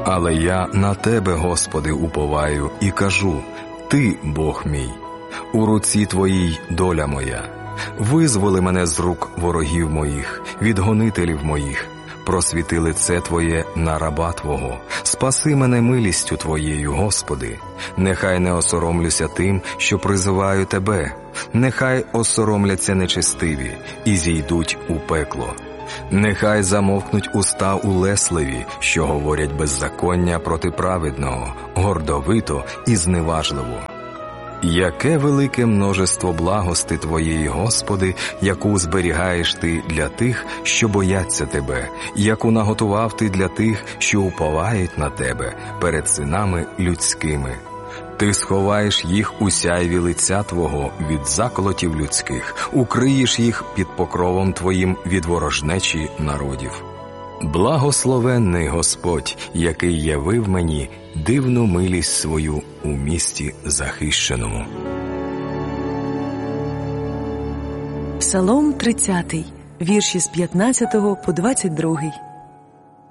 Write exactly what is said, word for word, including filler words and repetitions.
Але я на Тебе, Господи, уповаю і кажу: Ти, Бог мій, у руці Твоїй доля моя. Визволи мене з рук ворогів моїх, від гонителів моїх. Просвіти лице Твоє на раба Твого. Спаси мене милістю Твоєю, Господи. Нехай не осоромлюся тим, що призиваю Тебе. Нехай осоромляться нечестиві і зійдуть у пекло. Нехай замовкнуть уста улесливі, що говорять беззаконня проти праведного, гордовито і зневажливо. Яке велике множество благости Твоєї, Господи, яку зберігаєш Ти для тих, що бояться Тебе, яку наготував Ти для тих, що уповають на Тебе перед синами людськими. Ти сховаєш їх у сяйві лиця Твого від заколотів людських, укриєш їх під покровом Твоїм від ворожнечі народів. Благословенний Господь, який явив мені дивну милість свою у місті захищеному. Псалом тридцятий, вірші з п'ятнадцятого по двадцять другий.